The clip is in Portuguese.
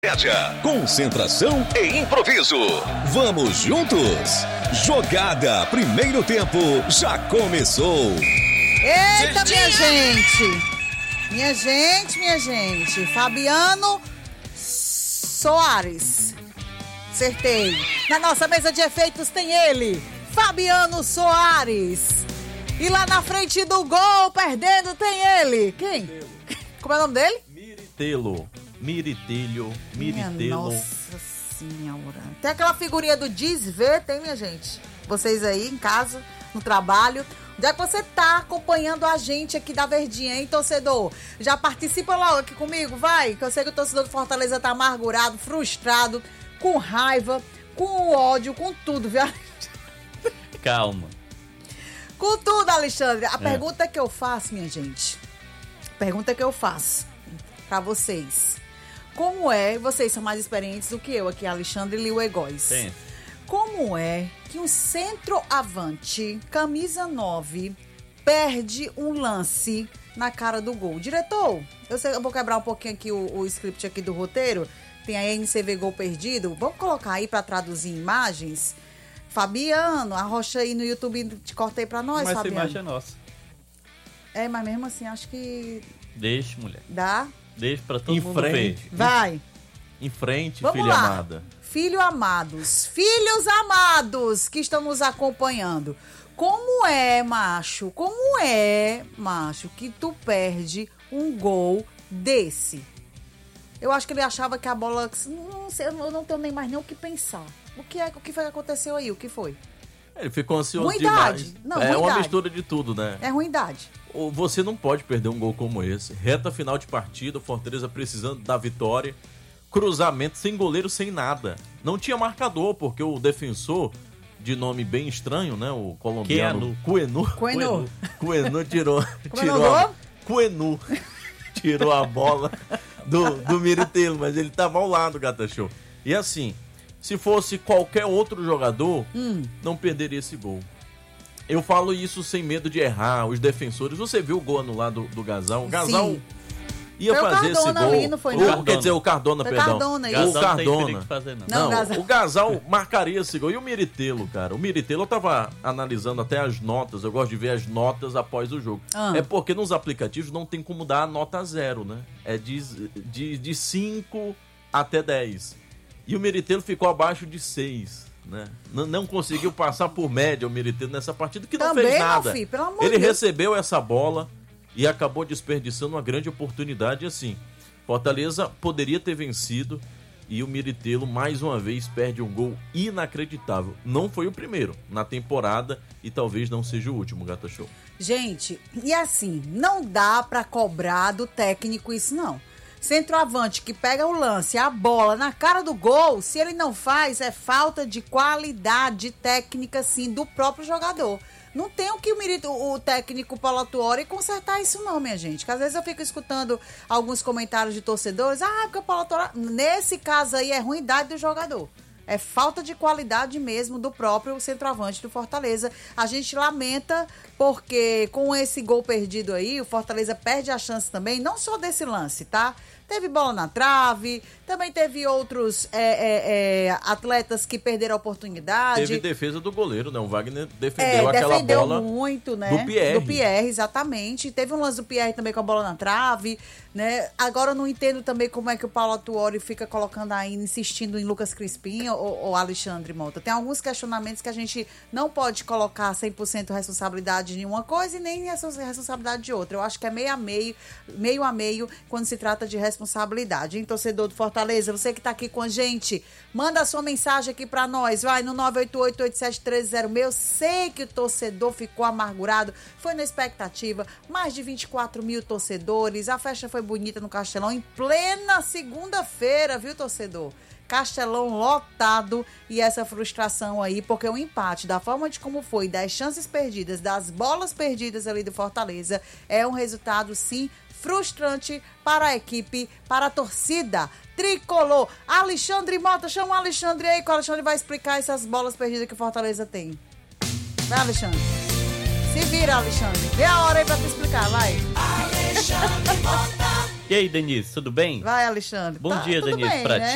Concentração e improviso. Vamos juntos? Jogada primeiro tempo já começou. Eita, minha gente. Fabiano Soares. Acertei. Na nossa mesa de efeitos tem ele, Fabiano Soares. E lá na frente do gol, perdendo, tem ele. Quem? Como é o nome dele? Miritilho. Nossa senhora. Tem aquela figurinha do Desvê, tem, minha gente? Vocês aí em casa, no trabalho. Onde é que você tá acompanhando a gente aqui da Verdinha, hein, torcedor? Já participa logo aqui comigo, vai. Que eu sei que o torcedor do Fortaleza tá amargurado, frustrado, com raiva, com ódio, com tudo, viu? Calma. Com tudo, Alexandre. A pergunta que eu faço, minha gente, pra vocês. Como é, vocês são mais experientes do que eu aqui, Alexandre e Lio Egóis. Sim. Como é que um centroavante, camisa 9, perde um lance na cara do gol? Diretor, eu vou quebrar um pouquinho aqui o script aqui do roteiro. Tem a NCV Gol Perdido. Vamos colocar aí pra traduzir imagens? Fabiano, arrocha aí no YouTube, te corta aí pra nós, mas Fabiano. Mas essa imagem é nossa. É, mas mesmo assim, acho que... Deixa, mulher. Dá? Deixa pra todo mundo ver. Vai. Em frente, vamos filha lá. amada. Filhos amados que estão nos acompanhando. Como é, macho, que tu perde um gol desse? Eu acho que ele achava que a bola... Não sei, eu não tenho nem mais nem o que pensar. O que foi que aconteceu aí? O que foi? Ele ficou ansioso ruindade. demais. Não, é ruindade. Uma mistura de tudo, né? É ruindade. Você não pode perder um gol como esse. Reta final de partida, o Fortaleza precisando da vitória. Cruzamento sem goleiro, sem nada. Não tinha marcador, porque o defensor, de nome bem estranho, né? O colombiano Cuenu tirou tirou a bola do Miritelo, mas ele tava ao lado, Gata Show. E assim, se fosse qualquer outro jogador, não perderia esse gol. Eu falo isso sem medo de errar. Os defensores, você viu o gol anulado do Gazão? O Gazão ia fazer esse gol. Ali, não foi, não. Quer dizer, o Cardona, perdão. O Cardona. Não, o Gazão marcaria esse gol. E o Miritelo, cara? O Miritelo, eu tava analisando até as notas. Eu gosto de ver as notas após o jogo. É porque nos aplicativos não tem como dar a nota 0, né? É de 5 até 10. E o Miritelo ficou abaixo de 6. Né? Não conseguiu passar por média o Miritelo nessa partida, que não também fez nada. Filho, pelo amor ele Deus. recebeu essa bola e acabou desperdiçando uma grande oportunidade. Assim, Fortaleza poderia ter vencido e o Miritelo mais uma vez perde um gol inacreditável. Não foi o primeiro na temporada e talvez não seja o último, Gata Show. Gente, e assim, não dá pra cobrar do técnico isso não. Centroavante que pega o lance, a bola na cara do gol, se ele não faz, é falta de qualidade técnica, sim, do próprio jogador. Não tem o que o técnico Paulo Autuori consertar isso não, minha gente. Que às vezes eu fico escutando alguns comentários de torcedores, porque o Paulo Autuori... Nesse caso aí é ruindade do jogador. É falta de qualidade mesmo do próprio centroavante do Fortaleza. A gente lamenta porque com esse gol perdido aí, o Fortaleza perde a chance também, não só desse lance, tá? Teve bola na trave, também teve outros atletas que perderam a oportunidade. Teve defesa do goleiro, né? O Wagner defendeu aquela bola muito, né? Do Pierre. Do Pierre, exatamente. Teve um lance do Pierre também com a bola na trave, né? Agora eu não entendo também como é que o Paulo Autuori fica colocando aí, insistindo em Lucas Crispim ou Alexandre Mota. Tem alguns questionamentos que a gente não pode colocar 100% responsabilidade de uma coisa e nem responsabilidade de outra. Eu acho que é meio a meio quando se trata de responsabilidade. Hein, torcedor do Fortaleza? Você que tá aqui com a gente, manda a sua mensagem aqui pra nós, vai no 988-87-1306. Sei que o torcedor ficou amargurado, foi na expectativa, mais de 24 mil torcedores, a festa foi bonita no Castelão, em plena segunda-feira, viu, torcedor? Castelão lotado e essa frustração aí, porque o empate, da forma de como foi, das chances perdidas, das bolas perdidas ali do Fortaleza, é um resultado, sim, frustrante para a equipe, para a torcida tricolor. Alexandre Mota, chama o Alexandre aí, que o Alexandre vai explicar essas bolas perdidas que o Fortaleza tem. Vai, Alexandre. Se vira, Alexandre. Vê a hora aí pra te explicar, vai. Alexandre Mota. E aí, Denise, tudo bem? Vai, Alexandre. Bom dia, Denise, pra ti.